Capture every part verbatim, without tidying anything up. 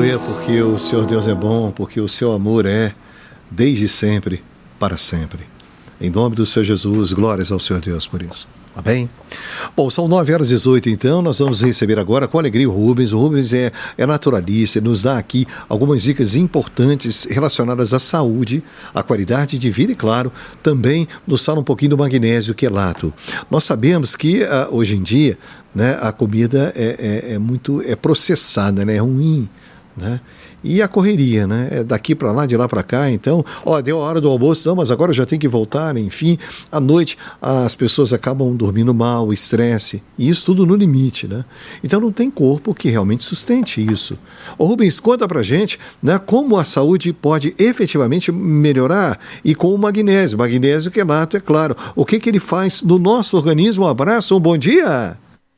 Aleluia, porque o Senhor Deus é bom, porque o seu amor é desde sempre, para sempre. Em nome do Senhor Jesus, glórias ao Senhor Deus por isso. Amém? Bom, são nove horas e dezoito, então, nós vamos receber agora com alegria o Rubens. O Rubens é, é naturalista, nos dá aqui algumas dicas importantes relacionadas à saúde, à qualidade de vida e, claro, também nos fala um pouquinho do magnésio quelato. Nós sabemos que, uh, hoje em dia, né, a comida é, é, é muito é processada, né, é ruim, né? E a correria, né? É daqui para lá, de lá para cá. Então, ó, deu a hora do almoço, não, mas agora eu já tenho que voltar, enfim. À noite, as pessoas acabam dormindo mal, o estresse, e isso tudo no limite, né? Então, não tem corpo que realmente sustente isso. Ô, Rubens, conta pra gente, né, como a saúde pode efetivamente melhorar e com o magnésio. Magnésio quelato, é claro. O que que ele faz no nosso organismo? Um abraço, um bom dia!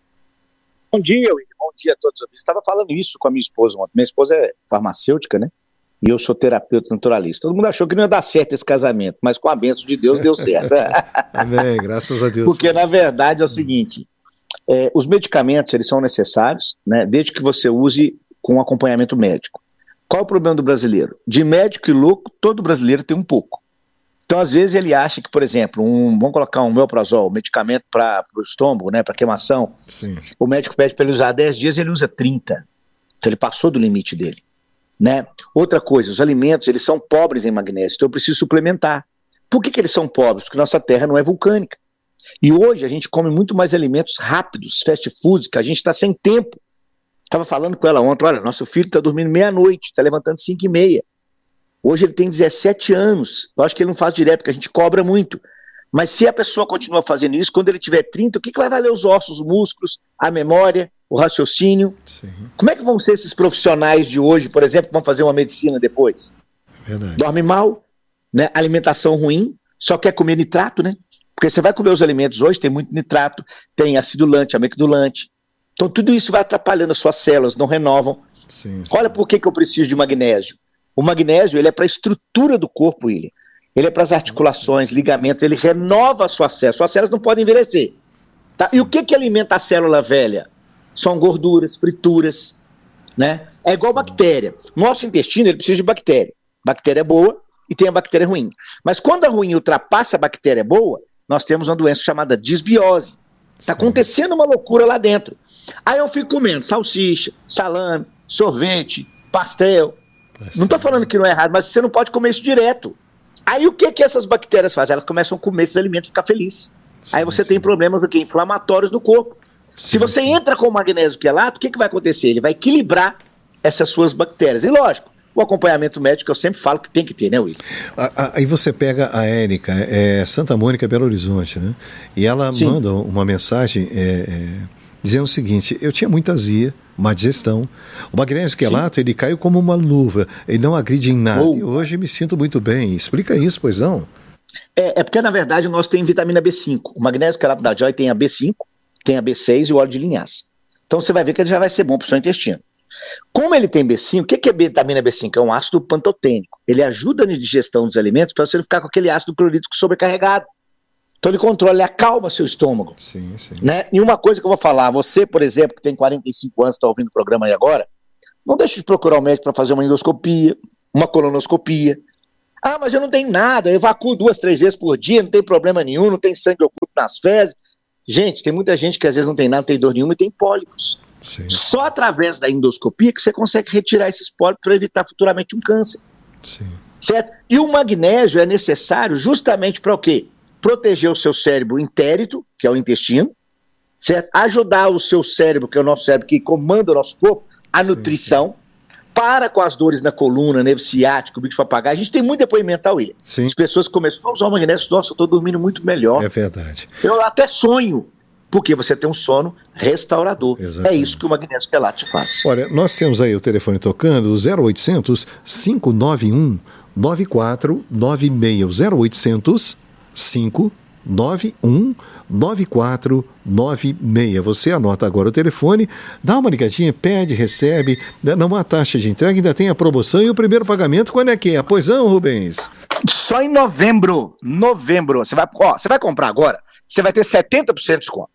Bom dia, William. Bom dia a todos. Eu estava falando isso com a minha esposa ontem. Minha esposa é farmacêutica, né? E eu sou terapeuta naturalista. Todo mundo achou que não ia dar certo esse casamento, mas com a bênção de Deus deu certo. Amém, graças a Deus. Porque, na verdade, é o seguinte, é, os medicamentos, eles são necessários, né? Desde que você use com acompanhamento médico. Qual é o problema do brasileiro? De médico e louco, todo brasileiro tem um pouco. Então, às vezes, ele acha que, por exemplo, um, vamos colocar um Omeprazol, medicamento para o estômago, né, para queimação. Sim. O médico pede para ele usar dez dias, ele usa trinta. Então, ele passou do limite dele. Né? Outra coisa, os alimentos, eles são pobres em magnésio, então eu preciso suplementar. Por que que eles são pobres? Porque nossa terra não é vulcânica. E hoje a gente come muito mais alimentos rápidos, fast foods, que a gente está sem tempo. Estava falando com ela ontem, olha, nosso filho está dormindo meia-noite, está levantando cinco e meia. Hoje ele tem dezessete anos, eu acho que ele não faz direto, porque a gente cobra muito. Mas se a pessoa continua fazendo isso, quando ele tiver trinta, o que, que vai valer os ossos, os músculos, a memória, o raciocínio? Sim. Como é que vão ser esses profissionais de hoje, por exemplo, que vão fazer uma medicina depois? Verdade. Dorme mal, né? Alimentação ruim, só quer comer nitrato, né? Porque você vai comer os alimentos hoje, tem muito nitrato, tem acidulante, amecdulante. Então tudo isso vai atrapalhando as suas células, não renovam. Sim, sim. Olha por que, que eu preciso de magnésio. O magnésio, ele é para a estrutura do corpo, ele. Ele é para as articulações, ligamentos, ele renova as suas células. Suas células não podem envelhecer. Tá? E o que, que alimenta a célula velha? São gorduras, frituras, né? É igual bactéria. Nosso intestino, ele precisa de bactéria. Bactéria boa e tem a bactéria ruim. Mas quando a ruim ultrapassa a bactéria boa, nós temos uma doença chamada disbiose. Está acontecendo uma loucura lá dentro. Aí eu fico comendo salsicha, salame, sorvete, pastel. Não estou falando que não é errado, mas você não pode comer isso direto. Aí o que que essas bactérias fazem? Elas começam a comer esses alimentos e ficar felizes. Sim, aí você sim. tem problemas aqui, inflamatórios no corpo. Sim, Se você sim. entra com o magnésio quelato, o que que vai acontecer? Ele vai equilibrar essas suas bactérias. E lógico, o acompanhamento médico eu sempre falo que tem que ter, né, Will? Aí você pega a Érica, é Santa Mônica, Belo Horizonte, né? E ela sim. manda uma mensagem é, é, dizendo o seguinte: eu tinha muita azia, má digestão. O magnésio quelato, ele caiu como uma luva, ele não agride em nada. Oh. E hoje me sinto muito bem. Explica isso, pois não? É, é porque, na verdade, nós temos vitamina B cinco. O magnésio quelato da Joy tem a B cinco, tem a B seis e o óleo de linhaça. Então você vai ver que ele já vai ser bom para o seu intestino. Como ele tem B cinco, o que é vitamina B cinco? É um ácido pantotênico. Ele ajuda na digestão dos alimentos para você não ficar com aquele ácido clorídrico sobrecarregado. Então ele controla, ele acalma seu estômago. Sim, sim. Né? E uma coisa que eu vou falar, você, por exemplo, que tem quarenta e cinco anos, está ouvindo o programa aí agora, não deixe de procurar o médico para fazer uma endoscopia, uma colonoscopia. Ah, mas eu não tenho nada, eu evacuo duas, três vezes por dia, não tem problema nenhum, não tem sangue oculto nas fezes. Gente, tem muita gente que às vezes não tem nada, não tem dor nenhuma e tem pólipos. Sim. Só através da endoscopia que você consegue retirar esses pólipos para evitar futuramente um câncer. Sim. Certo? E o magnésio é necessário justamente para o quê? Proteger o seu cérebro intérito, que é o intestino, certo? Ajudar o seu cérebro, que é o nosso cérebro que comanda o nosso corpo, a sim, nutrição, sim. para com as dores na coluna, nervo ciático, bico de papagaio. A gente tem muito depoimento, William. Sim. As pessoas começam a usar o magnésio, nossa, eu estou dormindo muito melhor. É verdade. Eu até sonho, porque você tem um sono restaurador. Exatamente. É isso que o magnésio quelato faz. Olha, nós temos aí o telefone tocando, o zero oitocentos, cinco nove um, nove quatro nove seis, o zero oitocentos, cinco nove um, nove quatro nove seis. Você anota agora o telefone, dá uma ligadinha, pede, recebe, não há taxa de entrega, ainda tem a promoção. E o primeiro pagamento, quando é que é? Pois não, Rubens? Só em novembro. Novembro. Você vai, ó, você vai comprar agora, você vai ter setenta por cento de desconto.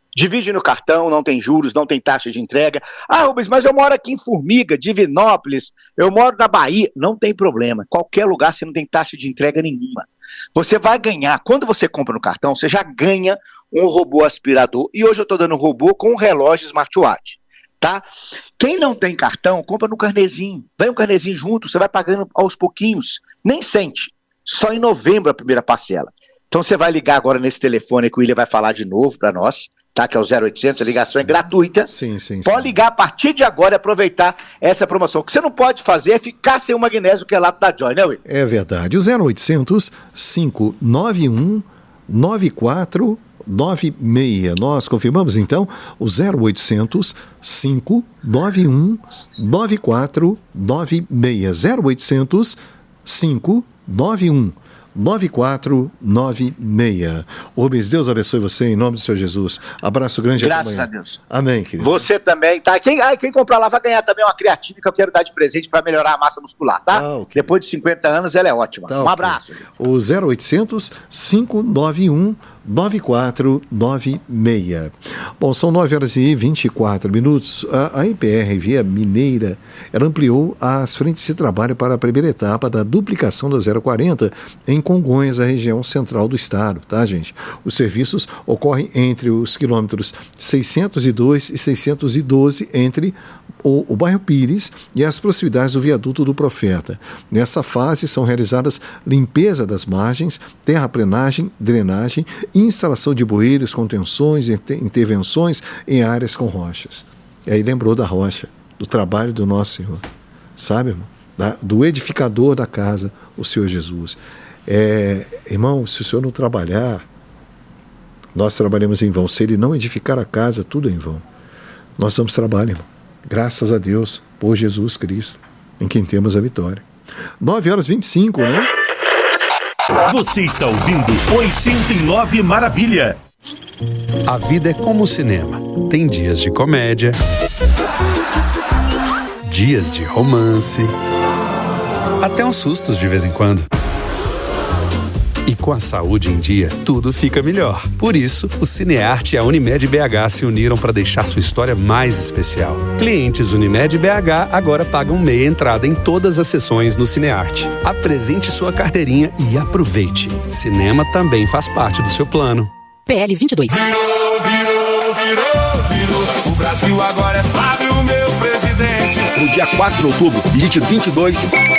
Divide no cartão, não tem juros, não tem taxa de entrega. Ah, Rubens, mas eu moro aqui em Formiga, Divinópolis, eu moro na Bahia. Não tem problema, qualquer lugar você não tem taxa de entrega nenhuma. Você vai ganhar, quando você compra no cartão, você já ganha um robô aspirador. E hoje eu estou dando um robô com um relógio smartwatch. Tá? Quem não tem cartão, compra no carnezinho. Vai um carnezinho junto, você vai pagando aos pouquinhos. Nem sente. Só em novembro a primeira parcela. Então você vai ligar agora nesse telefone que o William vai falar de novo para nós, tá? Que é o zero oitocentos, a ligação sim. é gratuita. Sim, sim, Pode sim. ligar a partir de agora e aproveitar essa promoção. O que você não pode fazer é ficar sem o magnésio quelato da Joy, né, William? É verdade. O zero oitocentos, cinco nove um, nove quatro nove seis. Nós confirmamos então o zero oitocentos, cinco nove um, nove quatro nove seis. zero oitocentos, cinco nove um, nove quatro nove seis. Rubens, Deus abençoe você em nome do Senhor Jesus. Abraço grande. Graças a Deus. Amém, querido. Você também, tá? Quem, ah, quem comprar lá vai ganhar também uma creatina que eu quero dar de presente para melhorar a massa muscular, tá? Ah, okay. Depois de cinquenta anos ela é ótima. Tá, um okay. abraço. O zero oitocentos, cinco nove um, nove quatro nove seis. Bom, são nove horas e vinte e quatro minutos. A, a I P R Via Mineira, ela ampliou as frentes de trabalho para a primeira etapa da duplicação da zero quarenta em Congonhas, a região central do estado, tá, gente? Os serviços ocorrem entre os quilômetros seiscentos e dois e seiscentos e doze, entre o, o bairro Pires e as proximidades do viaduto do Profeta. Nessa fase são realizadas limpeza das margens, terraplenagem, drenagem e instalação de bueiros, contenções e intervenções em áreas com rochas. E aí lembrou da rocha, do trabalho do nosso Senhor, sabe, irmão? Da, do edificador da casa, o Senhor Jesus. É, irmão, se o Senhor não trabalhar, nós trabalhamos em vão. Se Ele não edificar a casa, tudo é em vão. Nós vamos trabalhar, irmão. Graças a Deus, por Jesus Cristo, em quem temos a vitória. nove horas e vinte e cinco, né? Você está ouvindo oitenta e nove Maravilha. A vida é como o cinema. Tem dias de comédia, dias de romance, até uns sustos de vez em quando. E com a saúde em dia, tudo fica melhor. Por isso, o Cinearte e a Unimed B H se uniram para deixar sua história mais especial. Clientes Unimed B H agora pagam meia entrada em todas as sessões no Cinearte. Apresente sua carteirinha e aproveite. Cinema também faz parte do seu plano. P L vinte e dois. Virou, virou, virou, virou. O Brasil agora é Flávio, meu presidente. No dia quatro de outubro, digite vinte e dois.